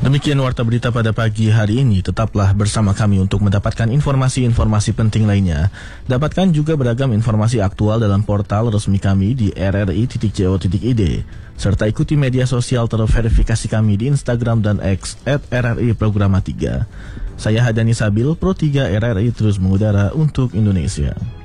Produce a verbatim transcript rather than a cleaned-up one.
Demikian warta berita pada pagi hari ini. Tetaplah bersama kami untuk mendapatkan informasi-informasi penting lainnya. Dapatkan juga beragam informasi aktual dalam portal resmi kami di r r i titik co titik i d. Serta ikuti media sosial terverifikasi kami di Instagram dan X at r r i programa tiga. Saya Hadani Sabil, Pro tiga R R I terus mengudara untuk Indonesia.